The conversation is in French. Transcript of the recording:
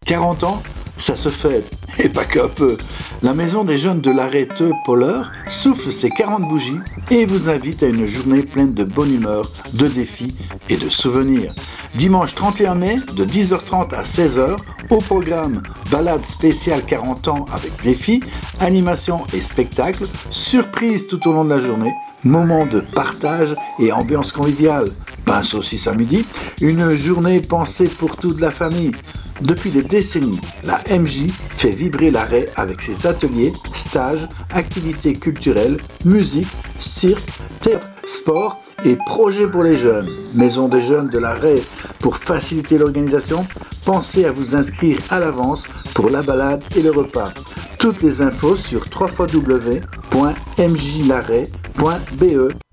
40 ans, ça se fête, et pas qu'un peu. La maison des jeunes de l'arrêt Poller souffle ses 40 bougies et vous invite à une journée pleine de bonne humeur, de défis et de souvenirs. Dimanche 31 mai, de 10h30 à 16h, au programme balade spéciale 40 ans avec défis, animation et spectacle, surprise tout au long de la journée, moment de partage et ambiance conviviale. Pain saucisse à midi, une journée pensée pour toute la famille. Depuis des décennies, la MJ fait vibrer l'arrêt avec ses ateliers, stages, activités culturelles, musique, cirque, théâtre, sport et projets pour les jeunes. Maison des jeunes de l'arrêt. Pour faciliter l'organisation, pensez à vous inscrire à l'avance pour la balade et le repas. Toutes les infos sur www.mjlarrêt.be.